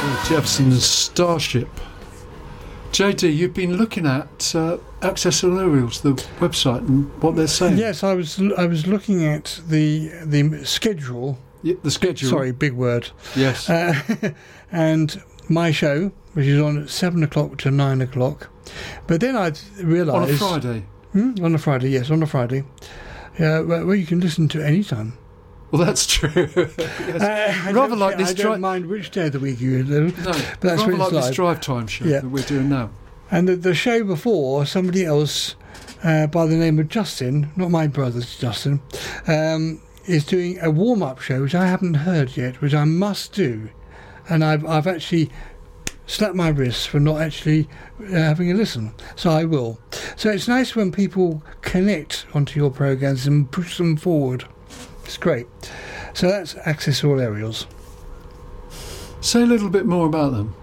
Jefferson's Starship. JD, you've been looking at Access All Aerials, the website, and what they're saying. Yes, I was looking at the schedule. Yeah, the schedule. Sorry, big word. Yes. And my show, which is on at 7 o'clock to 9 o'clock. But then I realised... On a Friday? On a Friday, yes, on a Friday. Well, you can listen to any time. Well, that's true. Yes. Rather like this. I don't mind which day of the week you do. No, but that's rather like live. this drive time show that we're doing now. And the show before, somebody else by the name of Justin, not my brother Justin, is doing a warm-up show which I haven't heard yet, which I must do. And I've actually slapped my wrists for not actually having a listen. So I will. So it's nice when people connect onto your programmes and push them forward. It's great. So that's Access All Aerials. Say a little bit more about them.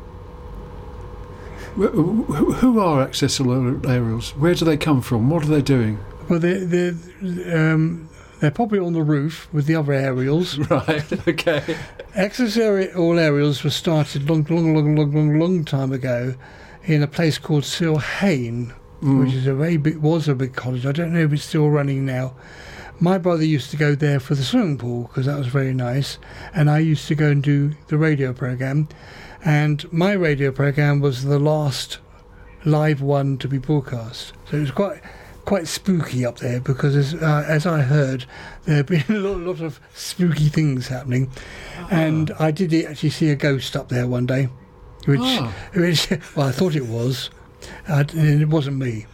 Who are Access All Aerials? Where do they come from? What are they doing? Well, they're probably on the roof with the other aerials. Right, okay. Access All Aerials was started long time ago in a place called Silhane, which is was a big college. I don't know if it's still running now. My brother used to go there for the swimming pool because that was very nice, and I used to go and do the radio programme, and my radio programme was the last live one to be broadcast. So it was quite spooky up there because, as I heard, there had been a lot of spooky things happening, and I did actually see a ghost up there one day, which well, I thought it was, and it wasn't me.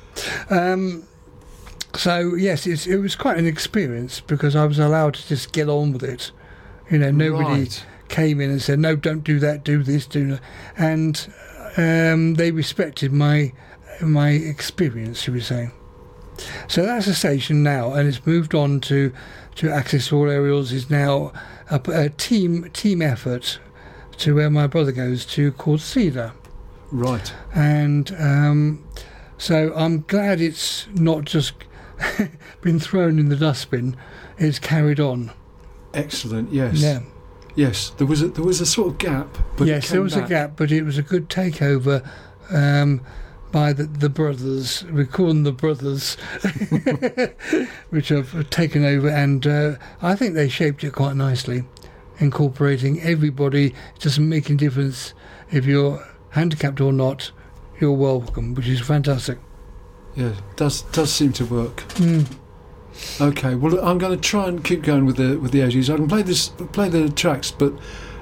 So yes, it was quite an experience because I was allowed to just get on with it. You know, nobody came in and said, "No, don't do that. Do this, do that," and they respected my experience, should we say? So that's a station now, and it's moved on to Access All Aerials. Is now a team effort to where my brother goes to, called Cedar. Right. And so I'm glad it's not just been thrown in the dustbin. It's carried on. Excellent. Yes. Yeah. Yes. There was a sort of gap. But yes, there was a gap, but it was a good takeover by the brothers. We call them the brothers, which have taken over, and I think they shaped it quite nicely, incorporating everybody. It doesn't make any difference if you're handicapped or not. You're welcome, which is fantastic. Yeah, does seem to work. Okay, well, I'm going to try and keep going with the 80s. I can play the tracks, but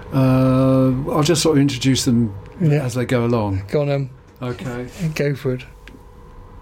I'll just sort of introduce them as they go along. Go on, Okay. go for it.